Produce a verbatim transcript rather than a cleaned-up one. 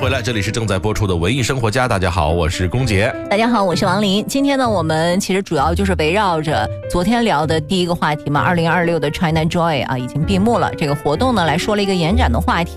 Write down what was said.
回来，这里是正在播出的文艺生活家。大家好，我是龚杰。 大家好，我是王林。今天呢，我们其实主要就是围绕着昨天聊的第一个话题嘛，二零二六的 China Joy 啊，已经闭幕了。这个活动呢，来说了一个延展的话题。